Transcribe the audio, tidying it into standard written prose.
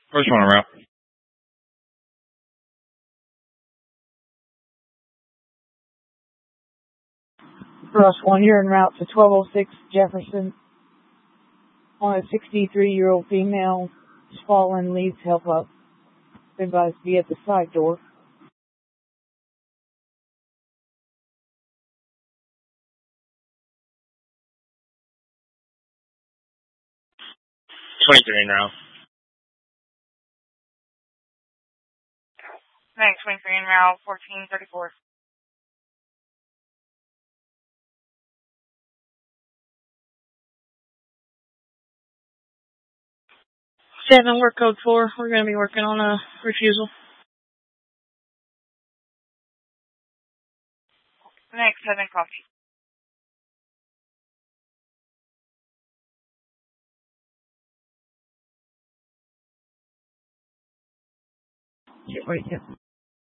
First one around. Rush 1, you're en route to 1206 Jefferson on a 63-year-old female. She's fallen, needs help up. Advised to be at the side door. 23 en route. Thanks, 23 en route, 1434. 7, work code 4. We're going to be working on a refusal. Next, 7 copy. Wait, yeah.